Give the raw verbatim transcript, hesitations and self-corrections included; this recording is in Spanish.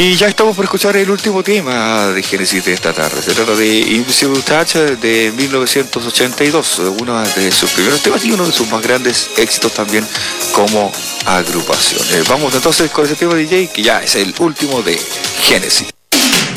Y ya estamos por escuchar el último tema de Génesis de esta tarde. Se trata de Invisible Touch de mil novecientos ochenta y dos, uno de sus primeros temas y uno de sus más grandes éxitos también como agrupación. Eh, vamos entonces con ese tema, D J, que ya es el último de Génesis.